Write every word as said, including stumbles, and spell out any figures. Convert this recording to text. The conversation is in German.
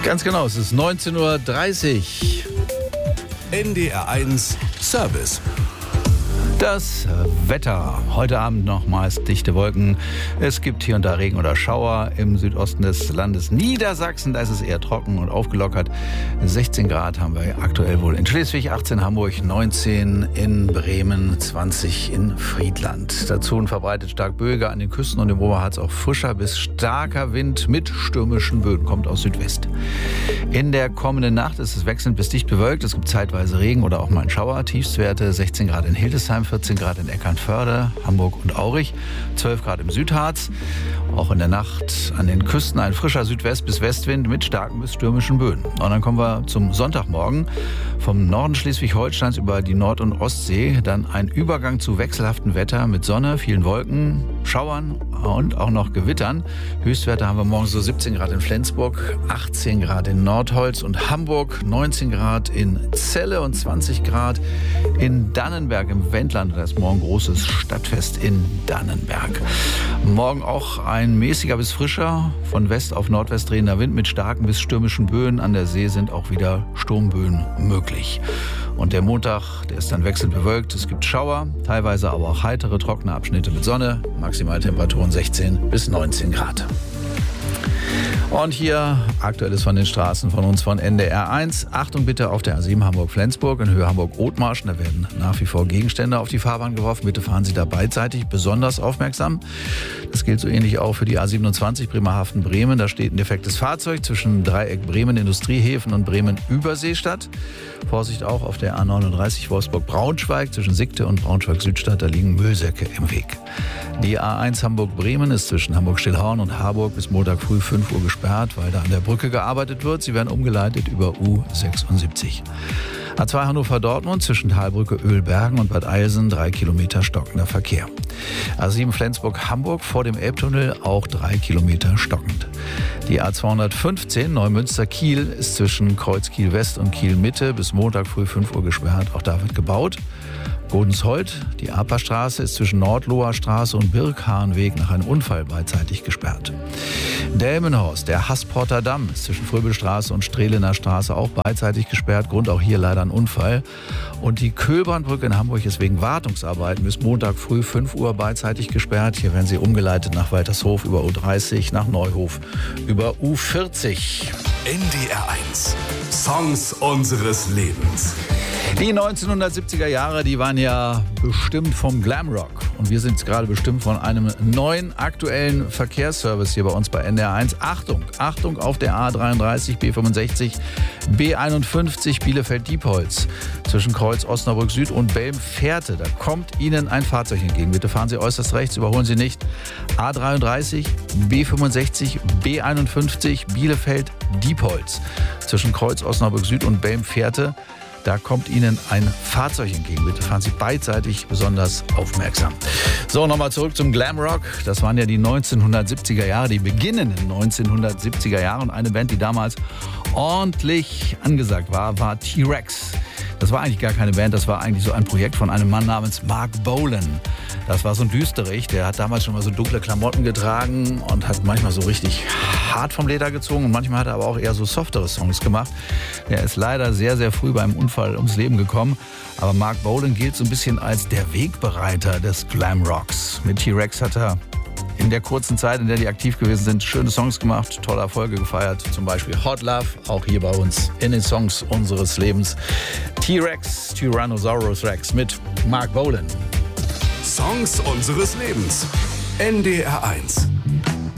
Ganz genau, es ist neunzehn Uhr dreißig. N D R eins Service. Das Wetter. Heute Abend noch meist dichte Wolken. Es gibt hier und da Regen oder Schauer. Im Südosten des Landes Niedersachsen, da ist es eher trocken und aufgelockert. sechzehn Grad haben wir aktuell wohl in Schleswig, achtzehn Hamburg, neunzehn in Bremen, zwanzig in Friedland. Dazu ein verbreitet stark Böiger an den Küsten und im Oberharz auch frischer bis starker Wind mit stürmischen Böen. Kommt aus Südwest. In der kommenden Nacht ist es wechselnd bis dicht bewölkt. Es gibt zeitweise Regen oder auch mal einen Schauer. Tiefstwerte sechzehn Grad in Hildesheim, vierzehn Grad in Eckernförde, Hamburg und Aurich, zwölf Grad im Südharz. Auch in der Nacht an den Küsten ein frischer Südwest- bis Westwind mit starken bis stürmischen Böen. Und dann kommen wir zum Sonntagmorgen. Vom Norden Schleswig-Holsteins über die Nord- und Ostsee dann ein Übergang zu wechselhaftem Wetter mit Sonne, vielen Wolken, Schauern und auch noch Gewittern. Höchstwerte haben wir morgen so siebzehn Grad in Flensburg, achtzehn Grad in Nordholz und Hamburg, neunzehn Grad in Celle und zwanzig Grad in Dannenberg im Wendland. Da ist morgen großes Stadtfest in Dannenberg. Morgen auch ein mäßiger bis frischer, von West auf Nordwest drehender Wind mit starken bis stürmischen Böen. An der See sind auch wieder Sturmböen möglich. Und der Montag, der ist dann wechselnd bewölkt. Es gibt Schauer, teilweise aber auch heitere, trockene Abschnitte mit Sonne. Maximaltemperaturen sechzehn bis neunzehn Grad. Und hier Aktuelles von den Straßen von uns von N D R eins. Achtung bitte auf der A sieben Hamburg-Flensburg in Höhe Hamburg-Othmarschen. Da werden nach wie vor Gegenstände auf die Fahrbahn geworfen. Bitte fahren Sie da beidseitig besonders aufmerksam. Das gilt so ähnlich auch für die A siebenundzwanzig Bremerhaven-Bremen. Da steht ein defektes Fahrzeug zwischen Dreieck Bremen Industriehäfen und Bremen Überseestadt. Vorsicht auch auf der A neununddreißig Wolfsburg-Braunschweig zwischen Sickte und Braunschweig-Südstadt. Da liegen Müllsäcke im Weg. Die A eins Hamburg-Bremen ist zwischen Hamburg-Stillhorn und Harburg bis Montag früh fünf Uhr gesperrt, weil da an der Brücke gearbeitet wird. Sie werden umgeleitet über U sechsundsiebzig. A zwei Hannover-Dortmund zwischen Talbrücke, Ölbergen und Bad Eilsen drei Kilometer stockender Verkehr. A sieben Flensburg-Hamburg vor dem Elbtunnel auch drei Kilometer stockend. Die A zweihundertfünfzehn Neumünster-Kiel ist zwischen Kreuz Kiel-West und Kiel-Mitte bis Montag früh fünf Uhr gesperrt. Auch da wird gebaut. Godensholt, die Aperstraße ist zwischen Nordloher Straße und Birkhahnweg nach einem Unfall beidseitig gesperrt. Delmenhorst, der Hassporter Damm ist zwischen Fröbelstraße und Strehlener Straße auch beidseitig gesperrt. Grund auch hier leider ein Unfall. Und die Köhlbahnbrücke in Hamburg ist wegen Wartungsarbeiten bis Montag früh fünf Uhr beidseitig gesperrt. Hier werden sie umgeleitet nach Waltershof über U dreißig, nach Neuhof über U vierzig. N D R eins. Songs unseres Lebens. Die neunzehnhundertsiebziger Jahre, die waren ja bestimmt vom Glamrock. Und wir sind gerade bestimmt von einem neuen aktuellen Verkehrsservice hier bei uns bei N D R eins. Achtung, Achtung auf der A dreiunddreißig, B fünfundsechzig, B einundfünfzig Bielefeld-Diepholz zwischen Kreuz Osnabrück Süd und Belm-Fährte. Da kommt Ihnen ein Fahrzeug entgegen. Bitte fahren Sie äußerst rechts, überholen Sie nicht. A dreiunddreißig, B fünfundsechzig, B einundfünfzig Bielefeld-Diepholz zwischen Kreuz Osnabrück Süd und Belm-Fährte. Da kommt Ihnen ein Fahrzeug entgegen. Bitte fahren Sie beidseitig besonders aufmerksam. So, nochmal zurück zum Glamrock. Das waren ja die neunzehnhundertsiebziger Jahre, die beginnenden neunzehnhundertsiebziger Jahre. Und eine Band, die damals ordentlich angesagt war, war T-Rex. Das war eigentlich gar keine Band, das war eigentlich so ein Projekt von einem Mann namens Mark Bolan. Das war so ein Düsterich, der hat damals schon mal so dunkle Klamotten getragen und hat manchmal so richtig hart vom Leder gezogen und manchmal hat er aber auch eher so softere Songs gemacht. Der ist leider sehr, sehr früh beim Unfall ums Leben gekommen. Aber Mark Bolan gilt so ein bisschen als der Wegbereiter des Glamrocks. Mit T-Rex hat er in der kurzen Zeit, in der die aktiv gewesen sind, schöne Songs gemacht, tolle Erfolge gefeiert. Zum Beispiel Hot Love, auch hier bei uns in den Songs unseres Lebens. T-Rex, Tyrannosaurus Rex mit Mark Bolan. Songs unseres Lebens. N D R eins.